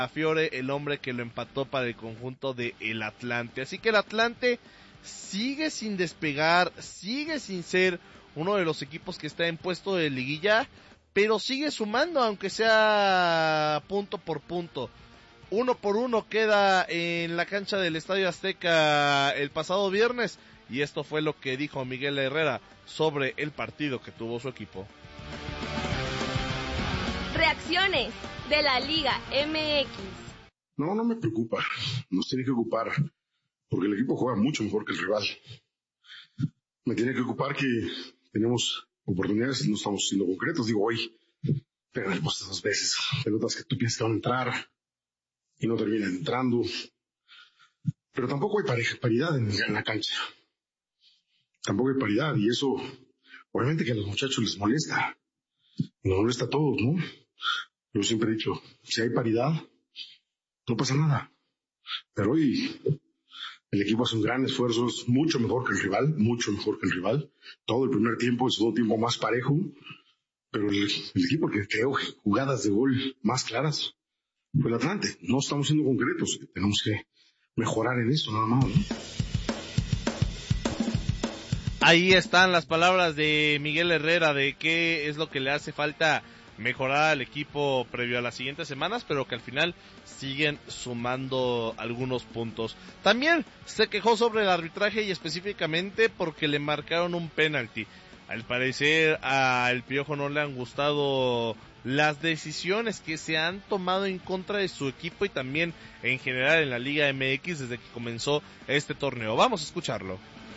Fiore, el hombre que lo empató para el conjunto de el Atlante. Así que el Atlante sigue sin despegar, sigue sin ser uno de los equipos que está en puesto de liguilla, pero sigue sumando, aunque sea punto por punto. 1-1 queda en la cancha del Estadio Azteca el pasado viernes, y esto fue lo que dijo Miguel Herrera sobre el partido que tuvo su equipo. Reacciones de la Liga MX. No me preocupa, nos tiene que ocupar, porque el equipo juega mucho mejor que el rival. Me tiene que ocupar que tenemos oportunidades, no estamos siendo concretos. Digo, hoy pegan el poste 2 veces, pelotas que tú piensas que van a entrar y no terminan entrando. Pero tampoco hay paridad en la cancha. Tampoco hay paridad, y eso obviamente que a los muchachos les molesta. Nos molesta a todos, ¿no? Yo siempre he dicho, si hay paridad, no pasa nada. Pero hoy el equipo hace un gran esfuerzo, es mucho mejor que el rival. Todo el primer tiempo, el segundo tiempo más parejo, pero el equipo que creó jugadas de gol más claras fue el Atlante. No estamos siendo concretos, tenemos que mejorar en eso, nada más, ¿no? Ahí están las palabras de Miguel Herrera de qué es lo que le hace falta mejorar al equipo previo a las siguientes semanas, pero que al final siguen sumando algunos puntos. También se quejó sobre el arbitraje y específicamente porque le marcaron un penalti. Al parecer al Piojo no le han gustado las decisiones que se han tomado en contra de su equipo y también en general en la Liga MX desde que comenzó este torneo. Vamos a escucharlo.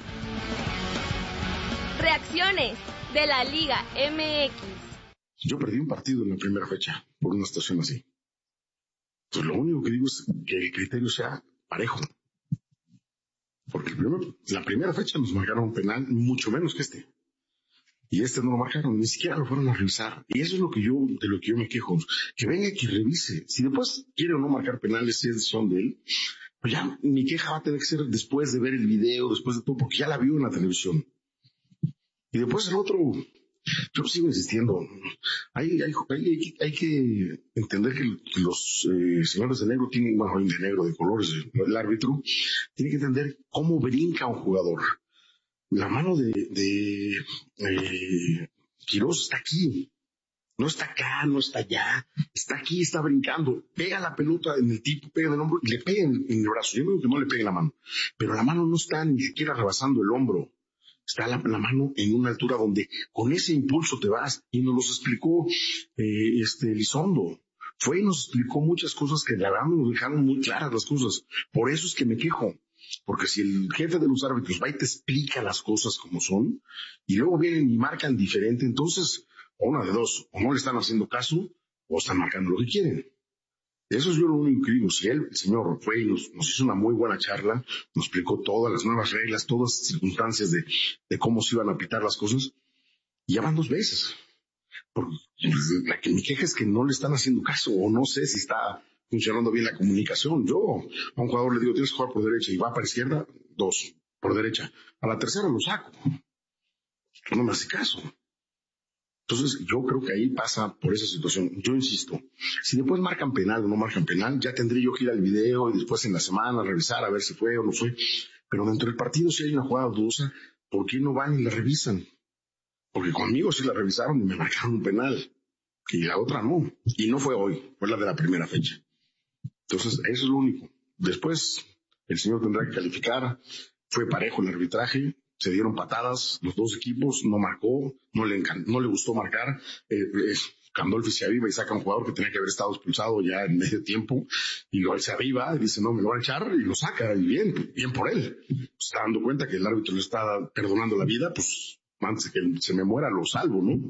Reacciones de la Liga MX. Yo perdí un partido en la primera fecha por una situación así. Entonces lo único que digo es que el criterio sea parejo. Porque la primera fecha nos marcaron un penal mucho menos que este. Y este no lo marcaron, ni siquiera lo fueron a revisar. Y eso es de lo que yo me quejo. Que venga y que revise. Si después quiere o no marcar penales, si es decisión de él, pues ya mi queja va a tener que ser después de ver el video, después de todo, porque ya la vio en la televisión. Y después el otro, yo sigo insistiendo, hay que entender que los señores de negro tienen, bueno, de negro, de colores, el árbitro, tiene que entender cómo brinca un jugador. La mano de Quirós está aquí, no está acá, no está allá, está aquí, está brincando, pega la pelota en el tipo, pega en el hombro y le pega en el brazo. Yo digo que no le pegue la mano, pero la mano no está ni siquiera rebasando el hombro. Está la mano en una altura donde con ese impulso te vas, y nos los explicó Elizondo. Fue y nos explicó muchas cosas que la verdad nos dejaron muy claras las cosas. Por eso es que me quejo. Porque si el jefe de los árbitros va y te explica las cosas como son, y luego vienen y marcan diferente, entonces, una de dos, o no le están haciendo caso, o están marcando lo que quieren. Eso es yo lo único que digo. Si el señor fue y nos hizo una muy buena charla, nos explicó todas las nuevas reglas, todas las circunstancias de cómo se iban a aplicar las cosas, y ya van 2 veces. Porque la que mi queja es que no le están haciendo caso, o no sé si está funcionando bien la comunicación. Yo a un jugador le digo, tienes que jugar por derecha, y va para izquierda, 2, por derecha. A la tercera lo saco. No me hace caso. Entonces, yo creo que ahí pasa por esa situación. Yo insisto, si después marcan penal o no marcan penal, ya tendré yo que ir al video y después en la semana revisar a ver si fue o no fue. Pero dentro del partido, si hay una jugada dudosa, ¿por qué no van y la revisan? Porque conmigo sí la revisaron y me marcaron un penal, y la otra no. Y no fue hoy, fue la de la primera fecha. Entonces, eso es lo único. Después, el señor tendrá que calificar. Fue parejo el arbitraje. Se dieron patadas los dos equipos, no marcó, no le gustó marcar. Gandolfi se aviva y saca a un jugador que tenía que haber estado expulsado ya en medio tiempo, y luego se aviva y dice, no, me lo van a echar, y lo saca, y bien por él. Se está dando cuenta que el árbitro le está perdonando la vida, pues antes que se me muera lo salvo, ¿no?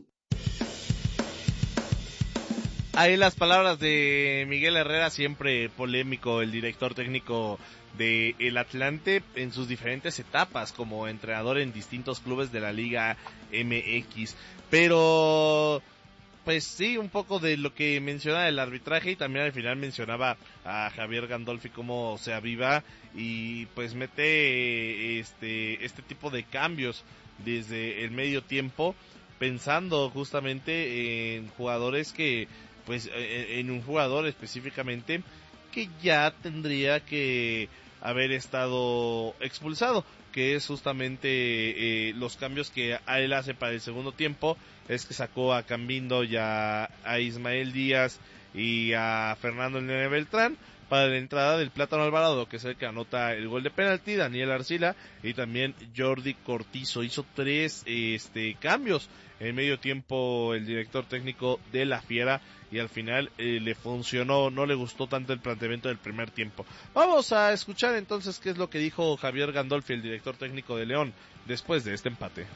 Ahí las palabras de Miguel Herrera, siempre polémico, el director técnico de el Atlante en sus diferentes etapas como entrenador en distintos clubes de la Liga MX. Pero pues sí, un poco de lo que menciona el arbitraje, y también al final mencionaba a Javier Gandolfi cómo se aviva y pues mete este tipo de cambios desde el medio tiempo, pensando justamente en jugadores que, pues en un jugador específicamente que ya tendría que haber estado expulsado, que es justamente los cambios que él hace para el segundo tiempo, es que sacó a Cambindo y a Ismael Díaz y a Fernando el Nene Beltrán para la entrada del Plátano Alvarado, que es el que anota el gol de penalti, Daniel Arcila y también Jordi Cortizo. Hizo 3 cambios en medio tiempo el director técnico de la Fiera y al final le funcionó, no le gustó tanto el planteamiento del primer tiempo. Vamos a escuchar entonces qué es lo que dijo Javier Gandolfi, el director técnico de León, después de este empate.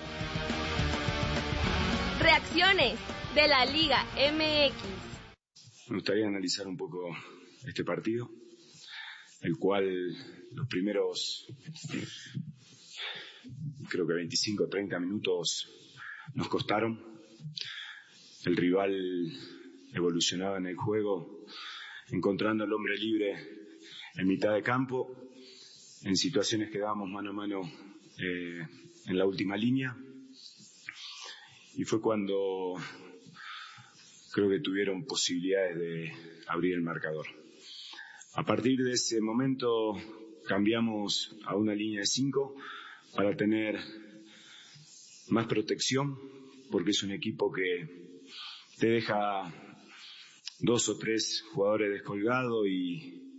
Reacciones de la Liga MX. Me gustaría analizar un poco este partido, el cual los primeros, creo que 25 o 30 minutos nos costaron. El rival evolucionaba en el juego, encontrando al hombre libre en mitad de campo, en situaciones que dábamos mano a mano en la última línea. Y fue cuando creo que tuvieron posibilidades de abrir el marcador. A partir de ese momento cambiamos a una línea de 5 para tener más protección, porque es un equipo que te deja 2 o 3 jugadores descolgados y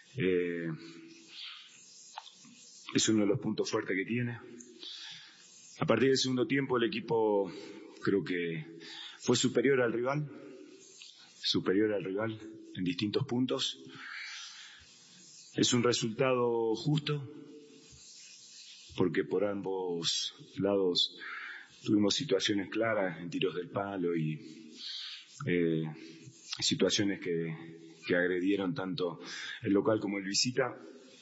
es uno de los puntos fuertes que tiene. A partir del segundo tiempo el equipo creo que fue superior al rival en distintos puntos. Es un resultado justo, porque por ambos lados tuvimos situaciones claras en tiros del palo y situaciones que agredieron tanto el local como el visita.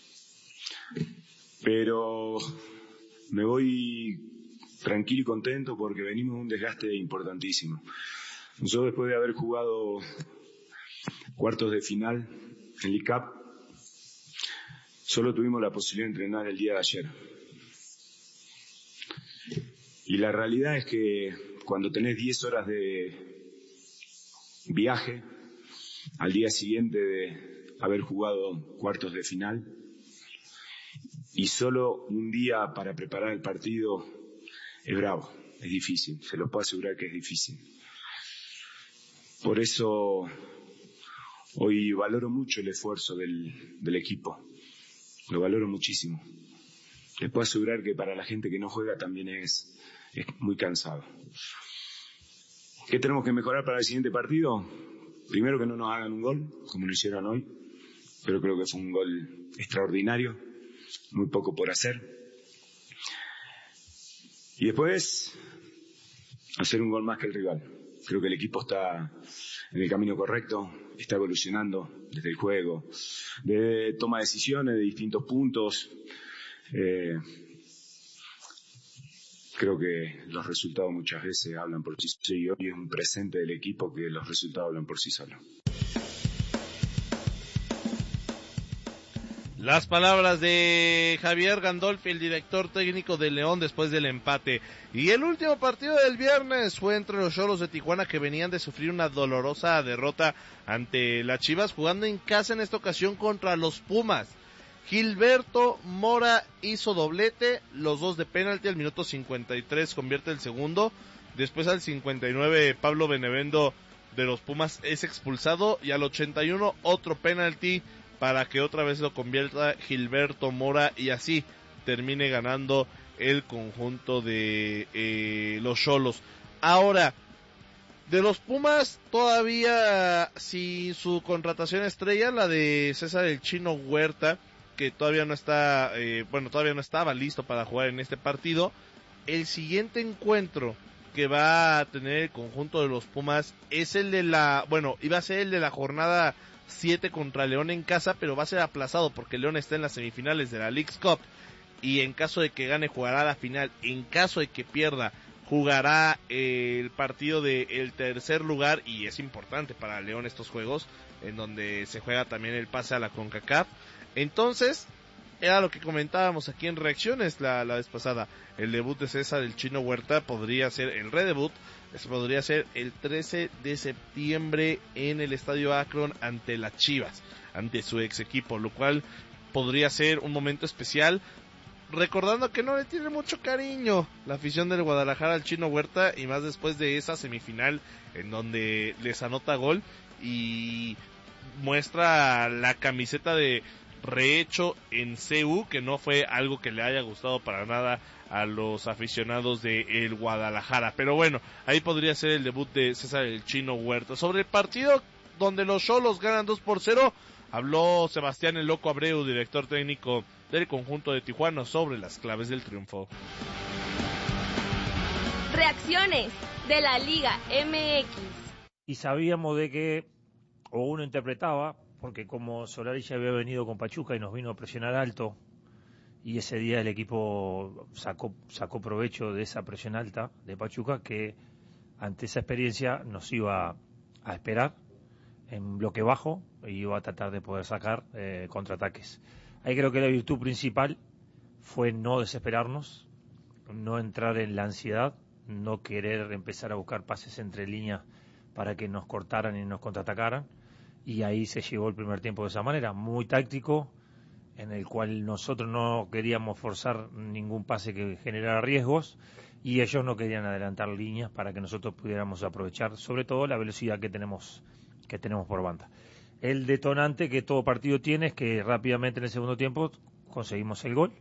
Pero me voy tranquilo y contento porque venimos de un desgaste importantísimo. Nosotros, después de haber jugado cuartos de final en League Cup, solo tuvimos la posibilidad de entrenar el día de ayer. Y la realidad es que cuando tenés 10 horas de viaje al día siguiente de haber jugado cuartos de final y solo un día para preparar el partido, es bravo, es difícil, se los puedo asegurar que es difícil. Por eso hoy valoro mucho el esfuerzo del equipo, lo valoro muchísimo. Les puedo asegurar que para la gente que no juega también es muy cansado. ¿Qué tenemos que mejorar para el siguiente partido? Primero, que no nos hagan un gol, como lo hicieron hoy, pero creo que fue un gol extraordinario, muy poco por hacer. Y después, hacer un gol más que el rival. Creo que el equipo está en el camino correcto, está evolucionando desde el juego, de toma de decisiones de distintos puntos. Creo que los resultados muchas veces hablan por sí solos y hoy es un presente del equipo que los resultados hablan por sí solos. Las palabras de Javier Gandolfi, el director técnico de León, después del empate. Y el último partido del viernes fue entre los Xolos de Tijuana, que venían de sufrir una dolorosa derrota ante las Chivas, jugando en casa en esta ocasión contra los Pumas. Gilberto Mora hizo doblete, los dos de penalti. Al minuto 53 convierte el segundo. Después al 59 Pablo Benevendo de los Pumas es expulsado, y al 81 otro penalti para que otra vez lo convierta Gilberto Mora y así termine ganando el conjunto de los Xolos. Ahora, de los Pumas, todavía sin su contratación estrella, la de César el Chino Huerta, que todavía no está, todavía no estaba listo para jugar en este partido. El siguiente encuentro que va a tener el conjunto de los Pumas es el de iba a ser el de la jornada 7 contra León en casa, pero va a ser aplazado porque León está en las semifinales de la Leagues Cup y en caso de que gane jugará la final. En caso de que pierda, jugará el partido del tercer lugar, y es importante para León estos juegos en donde se juega también el pase a la CONCACAF. Entonces, era lo que comentábamos aquí en Reacciones la vez pasada. El debut de César el Chino Huerta podría ser el redebut, podría ser el 13 de septiembre en el Estadio Akron ante las Chivas. ante su ex equipo, lo cual podría ser un momento especial, recordando que no le tiene mucho cariño la afición del Guadalajara al Chino Huerta, y más después de esa semifinal en donde les anota gol y muestra la camiseta de rehecho en CU, que no fue algo que le haya gustado para nada a los aficionados de el Guadalajara. Pero bueno, ahí podría ser el debut de César el Chino Huerta. Sobre el partido donde los Xolos ganan 2-0, habló Sebastián el Loco Abreu, director técnico del conjunto de Tijuana, sobre las claves del triunfo. Reacciones de la Liga MX. Y sabíamos de que, o uno interpretaba, porque como Solari ya había venido con Pachuca y nos vino a presionar alto, y ese día el equipo sacó provecho de esa presión alta de Pachuca, que ante esa experiencia nos iba a esperar en bloque bajo y iba a tratar de poder sacar contraataques. Ahí creo que la virtud principal fue no desesperarnos, no entrar en la ansiedad, no querer empezar a buscar pases entre líneas para que nos cortaran y nos contraatacaran, y ahí se llevó el primer tiempo de esa manera, muy táctico, en el cual nosotros no queríamos forzar ningún pase que generara riesgos, y ellos no querían adelantar líneas para que nosotros pudiéramos aprovechar, sobre todo la velocidad que tenemos por banda. El detonante que todo partido tiene es que rápidamente en el segundo tiempo conseguimos el gol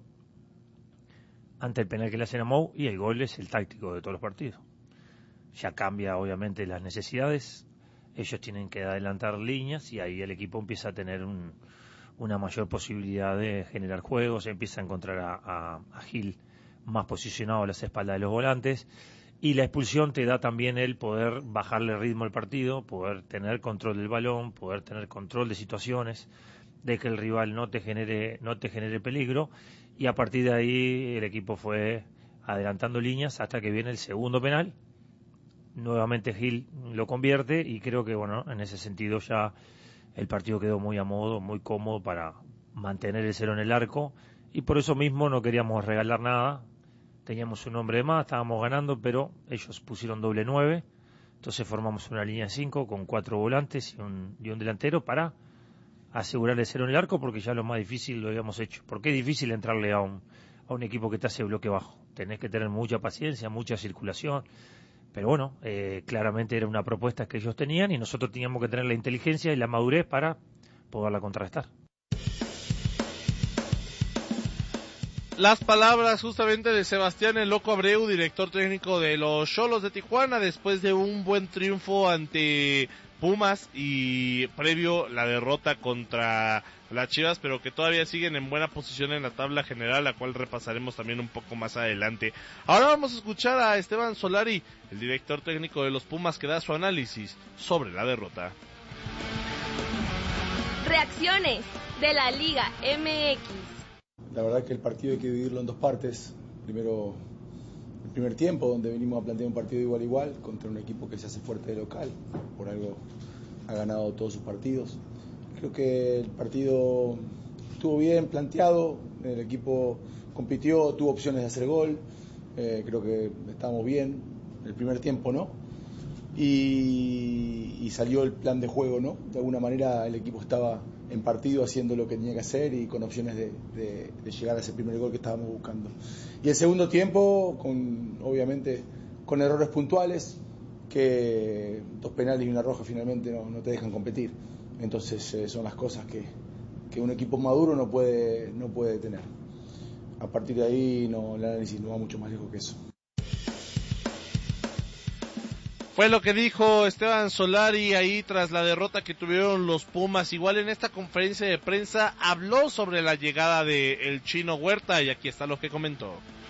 ante el penal que le hacen a Mou, y el gol es el táctico de todos los partidos. Ya cambia obviamente las necesidades, ellos tienen que adelantar líneas y ahí el equipo empieza a tener una mayor posibilidad de generar juegos, empieza a encontrar a Gil más posicionado a las espaldas de los volantes, y la expulsión te da también el poder bajarle ritmo al partido, poder tener control del balón, poder tener control de situaciones, de que el rival no te genere peligro, y a partir de ahí el equipo fue adelantando líneas hasta que viene el segundo penal. Nuevamente Gil lo convierte, y creo que bueno, en ese sentido ya el partido quedó muy a modo, muy cómodo para mantener el cero en el arco, y por eso mismo no queríamos regalar nada. Teníamos un hombre de más, estábamos ganando, pero ellos pusieron doble 9, entonces formamos una línea de 5 con 4 volantes y un delantero para asegurar el cero en el arco, porque ya lo más difícil lo habíamos hecho. Porque es difícil entrarle a un equipo que te hace bloque bajo. Tenés que tener mucha paciencia, mucha circulación, pero bueno, claramente era una propuesta que ellos tenían y nosotros teníamos que tener la inteligencia y la madurez para poderla contrarrestar. Las palabras justamente de Sebastián el Loco Abreu, director técnico de los Xolos de Tijuana, después de un buen triunfo ante Pumas y previo la derrota contra las Chivas, pero que todavía siguen en buena posición en la tabla general, la cual repasaremos también un poco más adelante. Ahora vamos a escuchar a Esteban Solari, el director técnico de los Pumas, que da su análisis sobre la derrota. Reacciones de la Liga MX. La verdad que el partido hay que dividirlo en dos partes. Primero, el primer tiempo, donde venimos a plantear un partido igual a igual contra un equipo que se hace fuerte de local, por algo ha ganado todos sus partidos. Creo que el partido estuvo bien planteado, el equipo compitió, tuvo opciones de hacer gol, creo que estábamos bien, el primer tiempo no, y salió el plan de juego, ¿no? De alguna manera el equipo estaba en partido haciendo lo que tenía que hacer y con opciones de llegar a ese primer gol que estábamos buscando. Y el segundo tiempo, obviamente con errores puntuales, que 2 penales y una roja finalmente no te dejan competir. Entonces son las cosas que un equipo maduro no puede tener. A partir de ahí el análisis no va mucho más lejos que eso. Fue lo que dijo Esteban Solari ahí tras la derrota que tuvieron los Pumas. Igual en esta conferencia de prensa habló sobre la llegada de el Chino Huerta, y aquí está lo que comentó.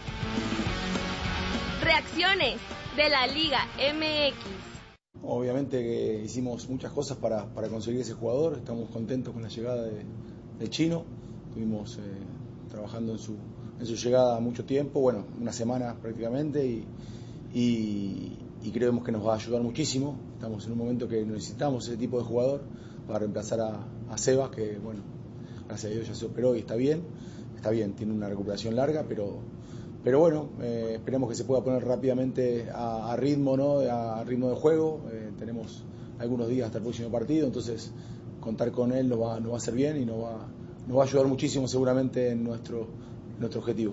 Reacciones de la Liga MX. Obviamente que hicimos muchas cosas para conseguir ese jugador. Estamos contentos con la llegada de Chino. Estuvimos trabajando en su llegada mucho tiempo, bueno, una semana prácticamente, y creemos que nos va a ayudar muchísimo. Estamos en un momento que necesitamos ese tipo de jugador para reemplazar a Sebas, que bueno, gracias a Dios ya se operó y está bien, tiene una recuperación larga, pero bueno, esperemos que se pueda poner rápidamente a ritmo, ¿no? A ritmo de juego. Tenemos algunos días hasta el próximo partido, entonces contar con él nos va a hacer bien y nos va a ayudar muchísimo seguramente en nuestro objetivo.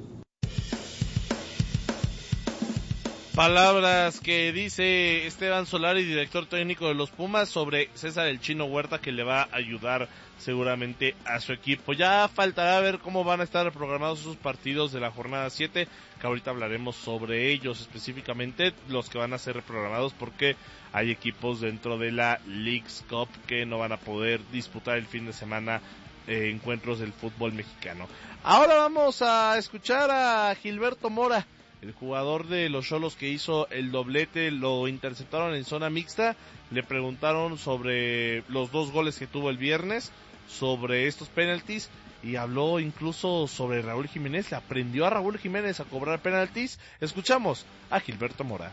Palabras que dice Esteban Solari, director técnico de los Pumas, sobre César el Chino Huerta, que le va a ayudar seguramente a su equipo. Ya faltará ver cómo van a estar programados sus partidos de la jornada 7, que ahorita hablaremos sobre ellos, específicamente los que van a ser reprogramados, porque hay equipos dentro de la Leagues Cup que no van a poder disputar el fin de semana encuentros del fútbol mexicano. Ahora vamos a escuchar a Gilberto Mora, el jugador de los Xolos que hizo el doblete. Lo interceptaron en zona mixta, le preguntaron sobre los 2 goles que tuvo el viernes, sobre estos penaltis, y habló incluso sobre Raúl Jiménez. Le aprendió a Raúl Jiménez a cobrar penaltis. Escuchamos a Gilberto Mora.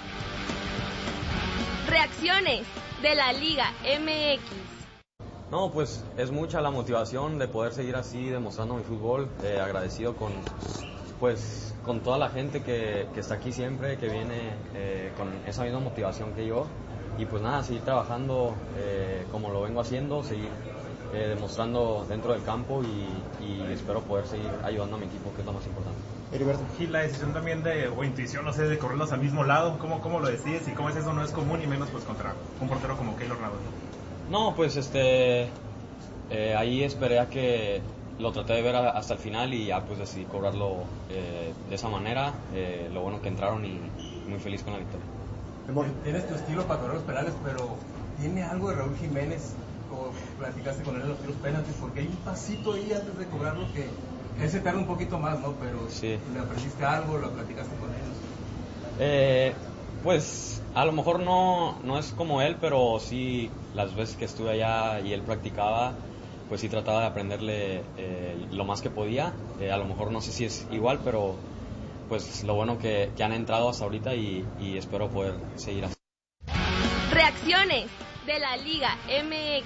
Reacciones de la Liga MX. No, pues es mucha la motivación de poder seguir así demostrando mi fútbol, agradecido con toda la gente que está aquí siempre, que viene con esa misma motivación que yo, y pues nada, seguir trabajando como lo vengo haciendo, seguir demostrando dentro del campo y espero poder seguir ayudando a mi equipo, que es lo más importante. Heriberto. Y la decisión también o intuición, no sé, de correrlos al mismo lado, ¿cómo lo decides y cómo es eso? No es común y menos pues contra un portero como Keylor Navas. No, pues ahí esperé a que lo traté de ver hasta el final y ya pues decidí cobrarlo de esa manera. Lo bueno que entraron y muy feliz con la victoria. Tienes tu estilo para correr los penales, pero ¿tiene algo de Raúl Jiménez? O platicaste con él en los tiros penaltis, porque hay un pasito ahí antes de cobrarlo que él se tarda un poquito más, ¿no? Pero sí. ¿Le aprendiste algo? ¿Lo platicaste con ellos? Pues a lo mejor no es como él, pero sí las veces que estuve allá y él practicaba, pues sí trataba de aprenderle lo más que podía. A lo mejor no sé si es igual, pero pues lo bueno que han entrado hasta ahorita y espero poder seguir así. Reacciones de la Liga MX.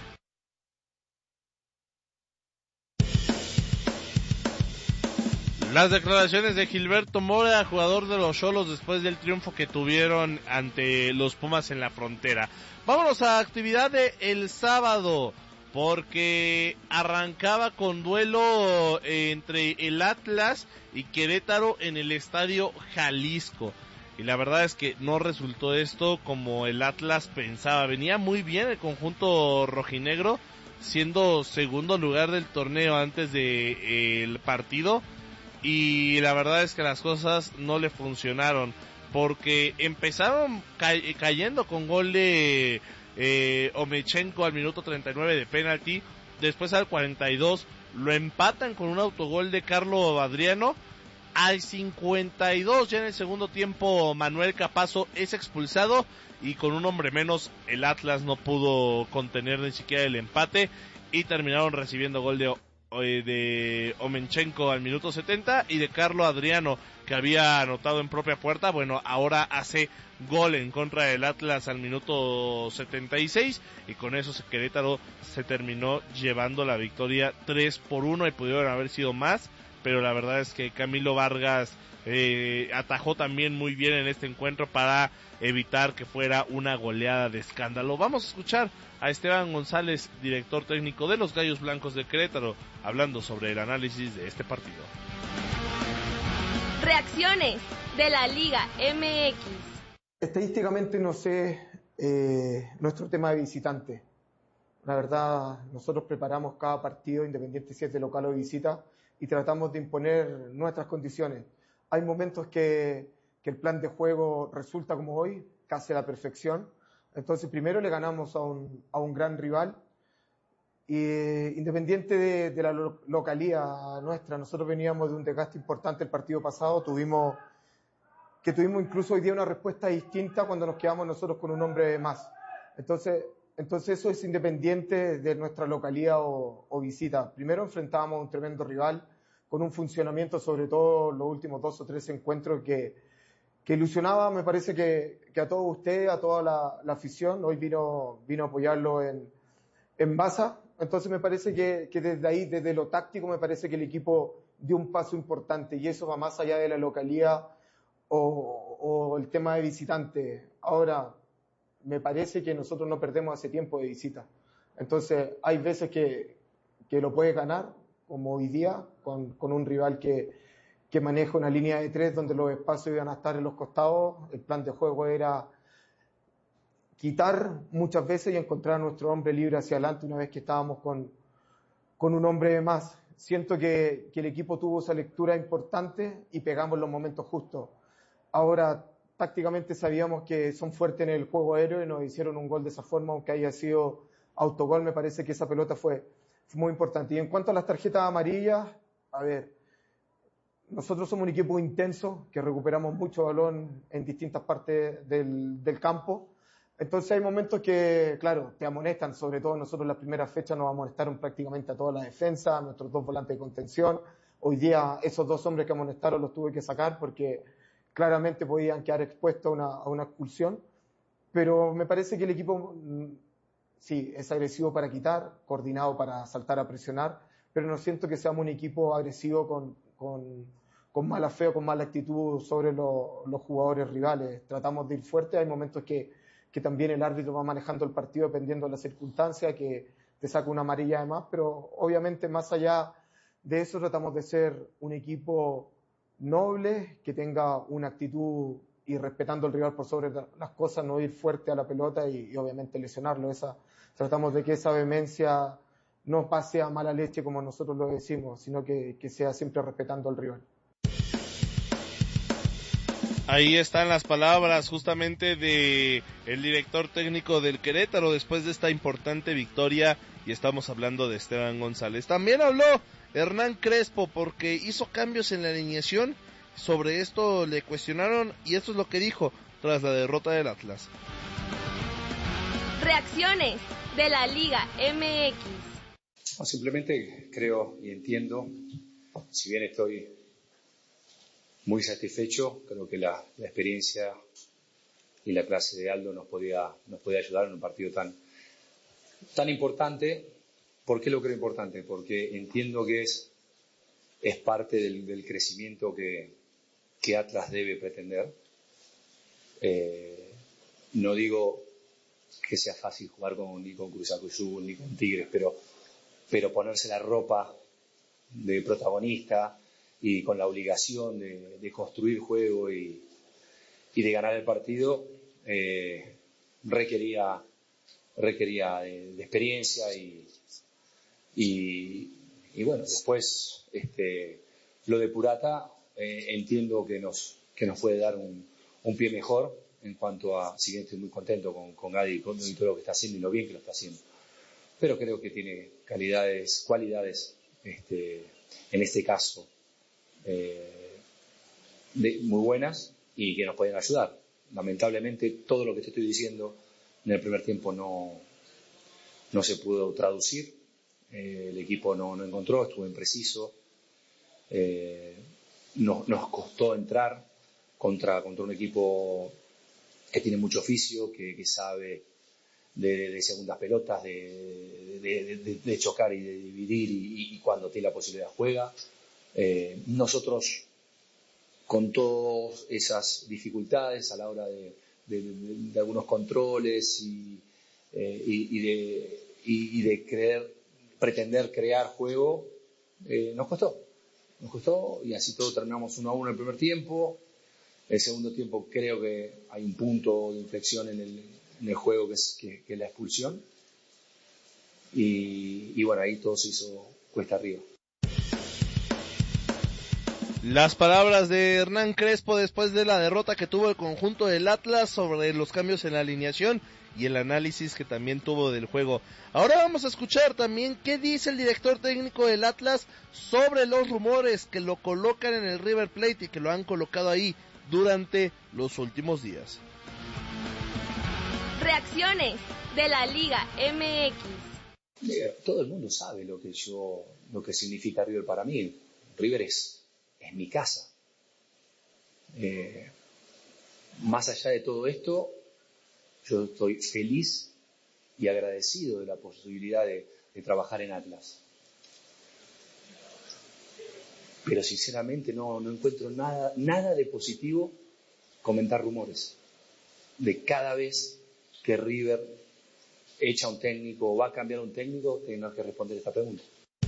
Las declaraciones de Gilberto Mora, jugador de los Xolos, después del triunfo que tuvieron ante los Pumas en la frontera. Vámonos a actividad de el sábado, porque arrancaba con duelo entre el Atlas y Querétaro en el Estadio Jalisco. Y la verdad es que no resultó esto como el Atlas pensaba. Venía muy bien el conjunto rojinegro, siendo segundo lugar del torneo antes del partido. Y la verdad es que las cosas no le funcionaron, porque empezaron cayendo con gol de Omechenko al minuto 39 de penalti. Después al 42 lo empatan con un autogol de Carlo Adriano. Al 52 ya en el segundo tiempo Manuel Capazo es expulsado y con un hombre menos el Atlas no pudo contener ni siquiera el empate y terminaron recibiendo gol de Omechenko al minuto 70 y de Carlo Adriano, que había anotado en propia puerta. Bueno, ahora hace gol en contra del Atlas al minuto 76 y con eso Querétaro se terminó llevando la victoria 3-1 y pudieron haber sido más, pero la verdad es que Camilo Vargas atajó también muy bien en este encuentro para evitar que fuera una goleada de escándalo. Vamos a escuchar a Esteban González, director técnico de los Gallos Blancos de Querétaro, hablando sobre el análisis de este partido. Reacciones de la Liga MX. Estadísticamente no sé nuestro tema de visitante. La verdad, nosotros preparamos cada partido, independiente si es de local o de visita, y tratamos de imponer nuestras condiciones. Hay momentos que el plan de juego resulta como hoy, casi a la perfección. Entonces primero le ganamos a un gran rival, y independiente de la localía nuestra, nosotros veníamos de un desgaste importante el partido pasado, tuvimos incluso hoy día una respuesta distinta cuando nos quedamos nosotros con un hombre más. Entonces eso es independiente de nuestra localía o visita. Primero enfrentábamos a un tremendo rival con un funcionamiento, sobre todo los últimos 2 o 3 encuentros, que ilusionaba, me parece que a todos ustedes, a toda la afición. Hoy vino a apoyarlo en Baza. Entonces me parece que desde ahí, desde lo táctico, me parece que el equipo dio un paso importante, y eso va más allá de la localía o el tema de visitante. Ahora, me parece que nosotros no perdemos hace tiempo de visita. Entonces hay veces que lo puedes ganar, como hoy día, con un rival que maneja una línea de 3 donde los espacios iban a estar en los costados. El plan de juego era quitar muchas veces y encontrar a nuestro hombre libre hacia adelante una vez que estábamos con un hombre más. Siento que el equipo tuvo esa lectura importante y pegamos los momentos justos. Ahora, tácticamente sabíamos que son fuertes en el juego aéreo y nos hicieron un gol de esa forma, aunque haya sido autogol. Me parece que esa pelota fue muy importante. Y en cuanto a las tarjetas amarillas, a ver, nosotros somos un equipo intenso, que recuperamos mucho balón en distintas partes del campo. Entonces hay momentos que, claro, te amonestan, sobre todo nosotros en las primeras fechas nos amonestaron prácticamente a toda la defensa, a nuestros 2 volantes de contención. Hoy día esos 2 hombres que amonestaron los tuve que sacar porque claramente podían quedar expuestos a una expulsión. Pero me parece que el equipo, sí, es agresivo para quitar, coordinado para saltar a presionar, pero no siento que seamos un equipo agresivo con mala fe o con mala actitud sobre los jugadores rivales. Tratamos de ir fuerte, hay momentos que también el árbitro va manejando el partido dependiendo de las circunstancias, que te saca una amarilla además, pero obviamente más allá de eso tratamos de ser un equipo noble, que tenga una actitud y respetando al rival por sobre las cosas, no ir fuerte a la pelota y obviamente lesionarlo. Tratamos de que esa vehemencia no pase a mala leche como nosotros lo decimos, sino que sea siempre respetando al rival. Ahí están las palabras justamente de el director técnico del Querétaro después de esta importante victoria, y estamos hablando de Esteban González. También habló Hernán Crespo porque hizo cambios en la alineación. Sobre esto le cuestionaron y esto es lo que dijo tras la derrota del Atlas. Reacciones de la Liga MX. Simplemente creo y entiendo, si bien estoy muy satisfecho, creo que la experiencia y la clase de Aldo nos podía ayudar en un partido tan importante. ¿Por qué lo creo importante? Porque entiendo que es parte del crecimiento que Atlas debe pretender. No digo que sea fácil jugar ni con Cruz Azul ni con Tigres, pero ponerse la ropa de protagonista y con la obligación de construir juego y de ganar el partido requería de experiencia y bueno, después lo de Purata entiendo que nos puede dar un pie mejor en cuanto a, si bien estoy muy contento con Gadi y con todo lo que está haciendo y lo bien que lo está haciendo, pero creo que tiene cualidades en este caso muy buenas y que nos pueden ayudar. Lamentablemente todo lo que te estoy diciendo en el primer tiempo no se pudo traducir. El equipo no encontró, estuvo impreciso. Nos costó entrar contra un equipo que tiene mucho oficio, que sabe de segundas pelotas, de chocar y de dividir y cuando tiene la posibilidad juega. Nosotros, con todas esas dificultades a la hora de algunos controles y de pretender crear juego, nos costó y así todo terminamos 1-1 en el primer tiempo. El segundo tiempo creo que hay un punto de inflexión en el juego que es la expulsión y bueno, ahí todo se hizo cuesta arriba. Las palabras de Hernán Crespo después de la derrota que tuvo el conjunto del Atlas sobre los cambios en la alineación y el análisis que también tuvo del juego. Ahora vamos a escuchar también qué dice el director técnico del Atlas sobre los rumores que lo colocan en el River Plate y que lo han colocado ahí durante los últimos días. Reacciones de la Liga MX. Todo el mundo sabe lo que significa River para mí. River es mi casa. Más allá de todo esto, yo estoy feliz y agradecido de la posibilidad de trabajar en Atlas. Pero sinceramente no encuentro nada de positivo comentar rumores de cada vez que River echa un técnico o va a cambiar un técnico, tenemos que responder esta pregunta.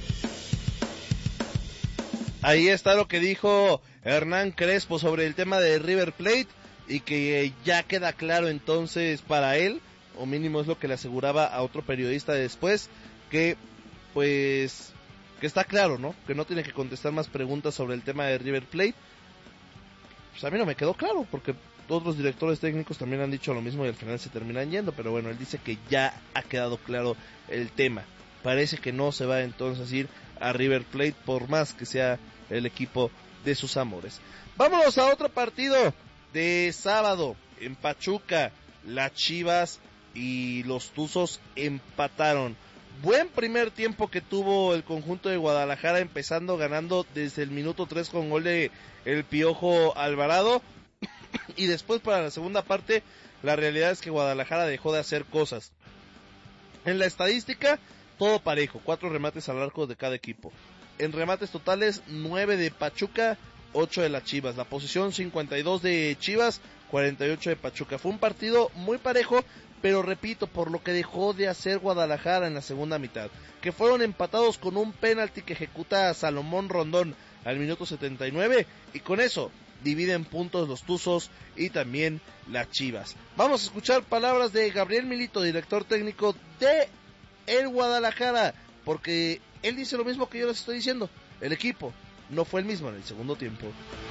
Ahí está lo que dijo Hernán Crespo sobre el tema de River Plate y que ya queda claro entonces para él, o mínimo es lo que le aseguraba a otro periodista después, que pues que está claro, ¿no? Que no tiene que contestar más preguntas sobre el tema de River Plate. Pues a mí no me quedó claro, porque otros directores técnicos también han dicho lo mismo y al final se terminan yendo, pero bueno, él dice que ya ha quedado claro el tema. Parece que no se va entonces a ir a River Plate por más que sea el equipo de sus amores. Vámonos a otro partido de sábado en Pachuca. Las Chivas y los Tuzos empataron. Buen primer tiempo que tuvo el conjunto de Guadalajara, empezando ganando desde el minuto 3 con gol de el Piojo Alvarado. Y después para la segunda parte, la realidad es que Guadalajara dejó de hacer cosas. En la estadística, todo parejo, 4 remates al arco de cada equipo. En remates totales, 9 de Pachuca, 8 de las Chivas. La posición 52 de Chivas, 48 de Pachuca. Fue un partido muy parejo, pero repito, por lo que dejó de hacer Guadalajara en la segunda mitad, que fueron empatados con un penalti que ejecuta Salomón Rondón al minuto 79, y con eso dividen puntos los Tuzos y también las Chivas. Vamos a escuchar palabras de Gabriel Milito, director técnico de el Guadalajara, porque él dice lo mismo que yo les estoy diciendo. El equipo no fue el mismo en el segundo tiempo.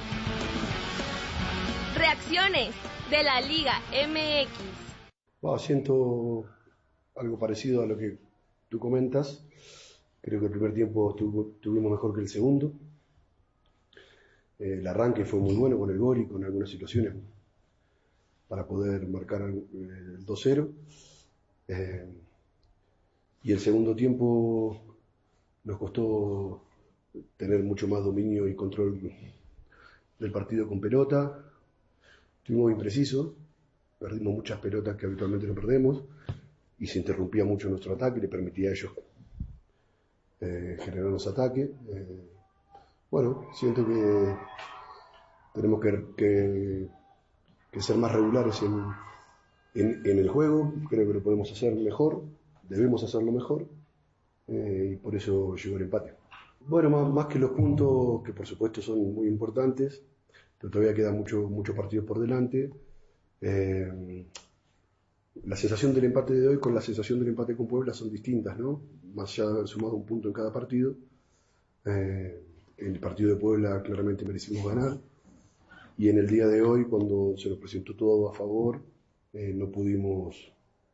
Reacciones de la Liga MX. Siento algo parecido a lo que tú comentas. Creo que el primer tiempo tuvimos mejor que el segundo. El arranque fue muy bueno con el gol y con algunas situaciones para poder marcar el 2-0. Y el segundo tiempo nos costó tener mucho más dominio y control del partido con pelota. Estuvimos imprecisos, perdimos muchas pelotas que habitualmente no perdemos y se interrumpía mucho nuestro ataque y le permitía a ellos generarnos ataque. Siento que tenemos que ser más regulares en el juego. Creo que lo podemos hacer mejor, debemos hacerlo mejor, y por eso llegó el empate. Más que los puntos, que por supuesto son muy importantes, pero todavía quedan muchos partidos por delante. La sensación del empate de hoy con la sensación del empate con Puebla son distintas, ¿no? Más allá de haber sumado un punto en cada partido. En el partido de Puebla claramente merecimos ganar, y en el día de hoy, cuando se nos presentó todo a favor, no pudimos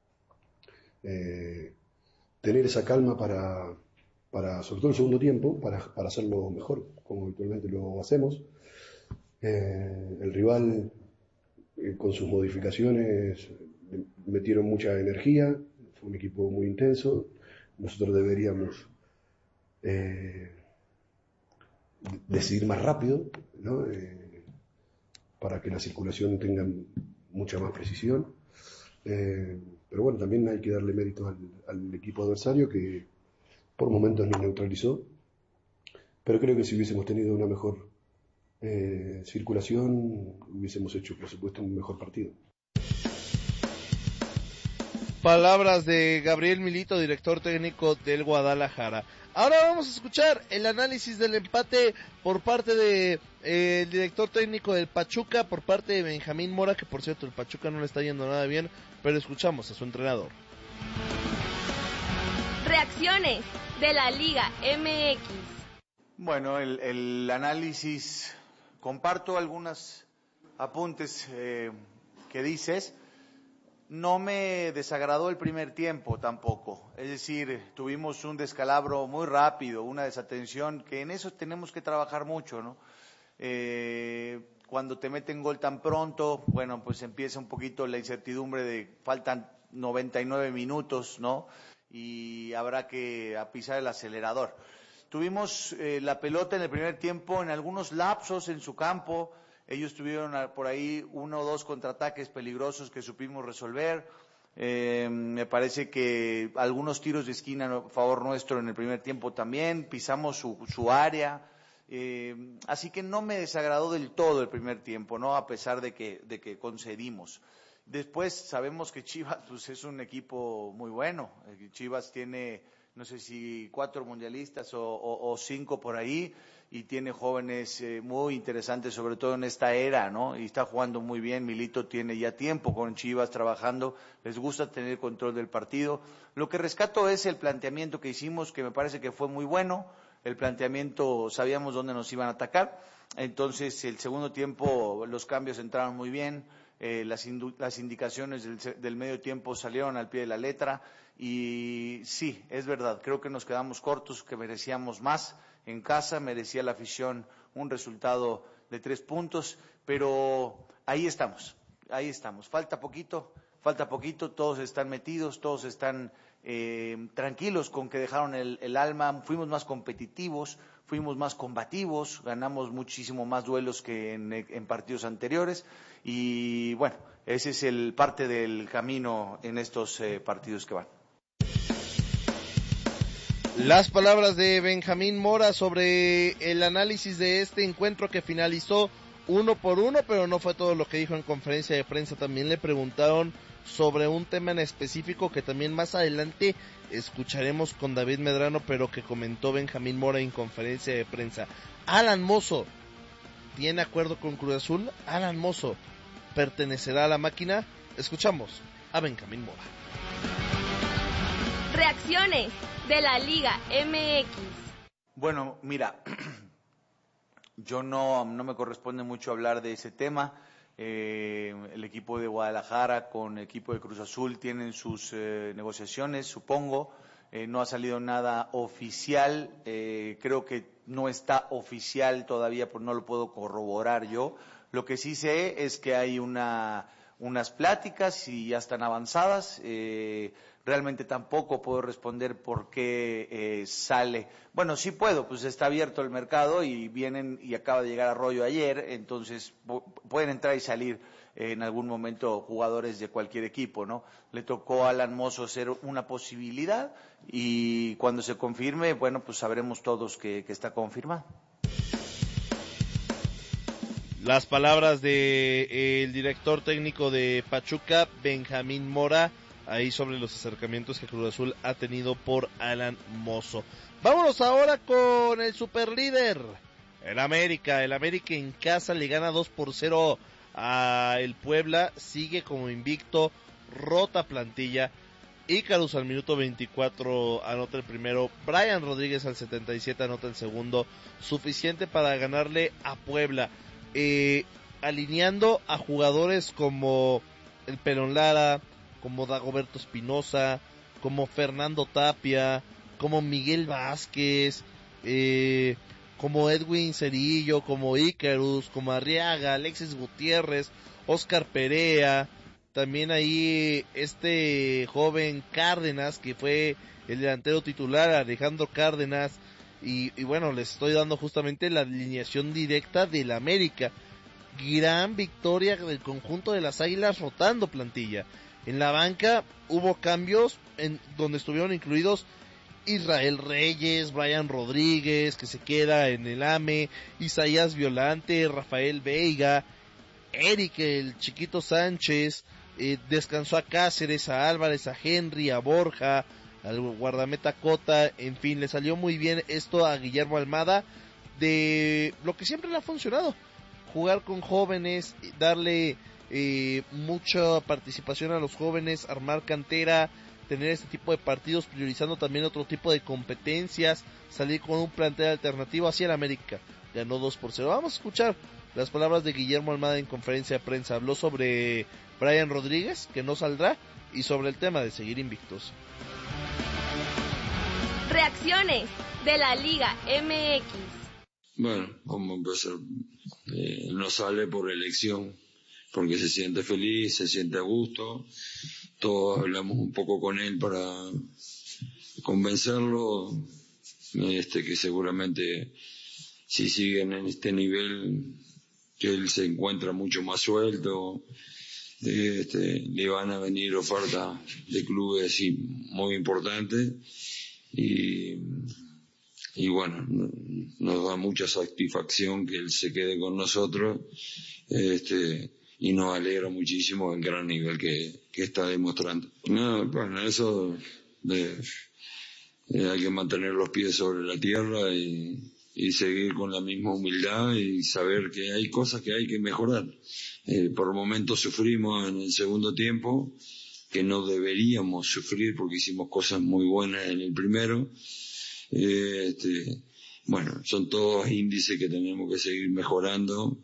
tener esa calma para, sobre todo el segundo tiempo, para hacerlo mejor, como habitualmente lo hacemos. El rival, con sus modificaciones, metieron mucha energía, fue un equipo muy intenso. Nosotros deberíamos decidir más rápido, ¿no? Para que la circulación tenga mucha más precisión. Pero bueno, también hay que darle mérito al equipo adversario, que por momentos nos neutralizó, pero creo que si hubiésemos tenido una mejor circulación, hubiésemos hecho, por supuesto, un mejor partido. Palabras de Gabriel Milito, director técnico del Guadalajara. Ahora vamos a escuchar el análisis del empate por parte de el director técnico del Pachuca, por parte de Benjamín Mora, que por cierto el Pachuca no le está yendo nada bien, pero escuchamos a su entrenador. Reacciones de la Liga MX. Bueno, el análisis, comparto algunos apuntes que dices. No me desagradó el primer tiempo tampoco, es decir, tuvimos un descalabro muy rápido, una desatención, que en eso tenemos que trabajar mucho, ¿no? Cuando te meten gol tan pronto, bueno, pues empieza un poquito la incertidumbre de faltan 99 minutos, ¿no? Y habrá que pisar el acelerador. Tuvimos la pelota en el primer tiempo en algunos lapsos en su campo. Ellos tuvieron por ahí 1 o 2 contraataques peligrosos que supimos resolver. Me parece que algunos tiros de esquina a favor nuestro en el primer tiempo también. Pisamos su área. Así que no me desagradó del todo el primer tiempo, ¿no? A pesar de que concedimos. Después sabemos que Chivas pues, es un equipo muy bueno. Chivas tiene, no sé si 4 mundialistas o 5 por ahí, y tiene jóvenes muy interesantes, sobre todo en esta era, ¿no? Y está jugando muy bien. Milito tiene ya tiempo con Chivas trabajando, les gusta tener control del partido. Lo que rescato es el planteamiento que hicimos, que me parece que fue muy bueno. El planteamiento, sabíamos dónde nos iban a atacar. Entonces, el segundo tiempo, los cambios entraron muy bien. Las indicaciones del medio tiempo salieron al pie de la letra, y sí, es verdad, creo que nos quedamos cortos, que merecíamos más en casa, merecía la afición un resultado de 3 puntos, pero ahí estamos, falta poquito, todos están metidos, todos están tranquilos con que dejaron el alma, fuimos más competitivos, fuimos más combativos, ganamos muchísimo más duelos que en partidos anteriores, y bueno, ese es parte del camino en estos partidos que van. Las palabras de Benjamín Mora sobre el análisis de este encuentro que finalizó 1-1, pero no fue todo lo que dijo en conferencia de prensa. También le preguntaron sobre un tema en específico que también más adelante escucharemos con David Medrano, pero que comentó Benjamín Mora en conferencia de prensa. Alan Mozo tiene acuerdo con Cruz Azul. Alan Mozo pertenecerá a la máquina. Escuchamos a Benjamín Mora. Reacciones de la Liga MX. Bueno, mira, yo no me corresponde mucho hablar de ese tema. El equipo de Guadalajara con el equipo de Cruz Azul tienen sus negociaciones, supongo. No ha salido nada oficial. Creo que no está oficial todavía, pues no lo puedo corroborar yo. Lo que sí sé es que hay unas pláticas y ya están avanzadas. Realmente tampoco puedo responder por qué sale. Bueno, sí puedo, pues está abierto el mercado y vienen, y acaba de llegar Arroyo ayer, entonces pueden entrar y salir en algún momento jugadores de cualquier equipo, ¿no? Le tocó a Alan Mozo ser una posibilidad, y cuando se confirme, bueno, pues sabremos todos que está confirmado. Las palabras de el director técnico de Pachuca, Benjamín Mora, ahí sobre los acercamientos que Cruz Azul ha tenido por Alan Mozo. Vámonos ahora con el superlíder, el América. El América en casa le gana 2-0 a el Puebla, sigue como invicto, rota plantilla. Ícarus al minuto 24 anota el primero, Brian Rodríguez al 77 anota el segundo, suficiente para ganarle a Puebla. Alineando a jugadores como el Pelón Lara, como Dagoberto Espinosa, como Fernando Tapia, como Miguel Vázquez, como Edwin Cerillo, como Ícarus, como Arriaga, Alexis Gutiérrez, Oscar Perea, también ahí este joven Cárdenas, que fue el delantero titular, Alejandro Cárdenas, y bueno, les estoy dando justamente la alineación directa del América. Gran victoria del conjunto de las Águilas rotando plantilla. En la banca hubo cambios en donde estuvieron incluidos Israel Reyes, Brian Rodríguez, que se queda en el AME, Isaías Violante, Rafael Veiga, Eric el Chiquito Sánchez, descansó a Cáceres, a Álvarez, a Henry, a Borja, al guardameta Cota. En fin, le salió muy bien esto a Guillermo Almada, de lo que siempre le ha funcionado, jugar con jóvenes, darle mucha participación a los jóvenes, armar cantera, tener este tipo de partidos, priorizando también otro tipo de competencias, salir con un plantel alternativo. Hacia el América ganó 2-0. Vamos a escuchar las palabras de Guillermo Almada en conferencia de prensa. Habló sobre Brian Rodríguez, que no saldrá, y sobre el tema de seguir invictos. Reacciones de la Liga MX. Bueno, como empezar, no sale por elección, porque se siente feliz, se siente a gusto. Todos hablamos un poco con él para convencerlo, que seguramente si siguen en este nivel, que él se encuentra mucho más suelto, le van a venir ofertas de clubes muy importantes, y bueno, nos da mucha satisfacción que él se quede con nosotros, y nos alegra muchísimo el gran nivel que está demostrando. No, bueno, eso hay que mantener los pies sobre la tierra y seguir con la misma humildad y saber que hay cosas que hay que mejorar. Por momentos sufrimos en el segundo tiempo, que no deberíamos sufrir porque hicimos cosas muy buenas en el primero. Bueno, son todos índices que tenemos que seguir mejorando.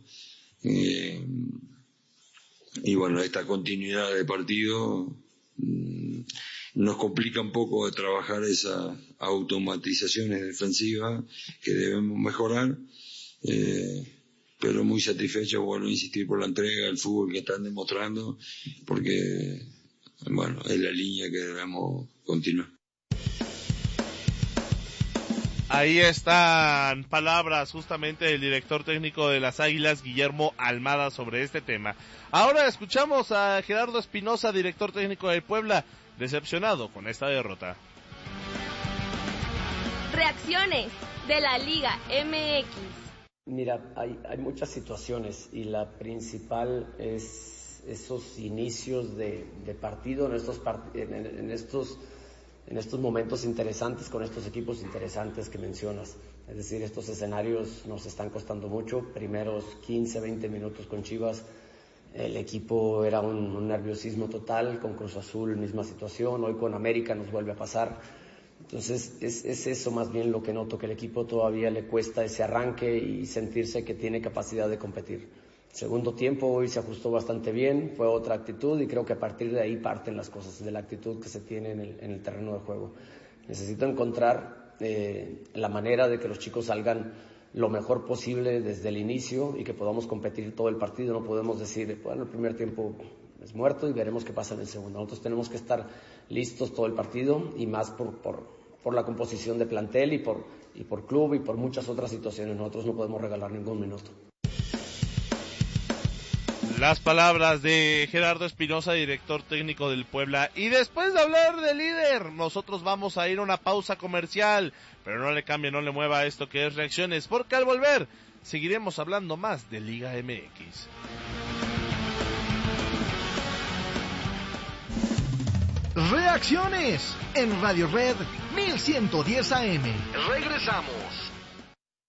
Y bueno, esta continuidad de partido nos complica un poco de trabajar esas automatizaciones defensivas que debemos mejorar, pero muy satisfecho, vuelvo a insistir por la entrega, el fútbol que están demostrando, porque bueno, es la línea que debemos continuar. Ahí están palabras justamente del director técnico de las Águilas, Guillermo Almada, sobre este tema. Ahora escuchamos a Gerardo Espinoza, director técnico del Puebla, decepcionado con esta derrota. Reacciones de la Liga MX. Mira, hay muchas situaciones y la principal es esos inicios de partido en estos momentos interesantes con estos equipos interesantes que mencionas. Es decir, estos escenarios nos están costando mucho. Primeros 15, 20 minutos con Chivas, el equipo era un nerviosismo total. Con Cruz Azul, misma situación. Hoy con América nos vuelve a pasar. Entonces, es eso más bien lo que noto, que el equipo todavía le cuesta ese arranque y sentirse que tiene capacidad de competir. Segundo tiempo, hoy se ajustó bastante bien, fue otra actitud y creo que a partir de ahí parten las cosas, de la actitud que se tiene en el terreno de juego. Necesito encontrar la manera de que los chicos salgan lo mejor posible desde el inicio y que podamos competir todo el partido. No podemos decir, bueno, el primer tiempo es muerto y veremos qué pasa en el segundo. Nosotros tenemos que estar listos todo el partido y más por la composición de plantel y por club y por muchas otras situaciones. Nosotros no podemos regalar ningún minuto. Las palabras de Gerardo Espinoza, director técnico del Puebla. Y después de hablar del líder, nosotros vamos a ir a una pausa comercial. Pero no le cambie, no le mueva esto que es Reacciones, porque al volver seguiremos hablando más de Liga MX. Reacciones en Radio Red 1110 AM. Regresamos.